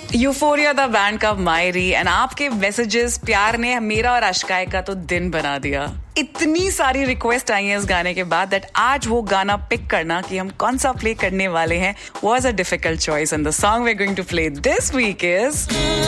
Euphoria the band का मायरी and आपके messages प्यार ने मेरा और अश्काय का तो दिन बना दिया. इतनी सारी रिक्वेस्ट आई हैं इस गाने के बाद दैट आज वो गाना पिक करना कि हम कौन सा प्ले करने वाले हैं was a difficult choice and the song we're going to play this week is